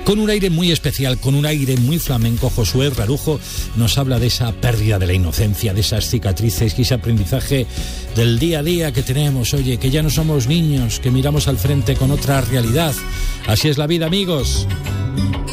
Con un aire muy especial, con un aire muy flamenco, Josué Rarujo nos habla de esa pérdida de la inocencia, de esas cicatrices y ese aprendizaje del día a día que tenemos. Oye, que ya no somos niños, que miramos al frente con otra realidad. Así es la vida, amigos.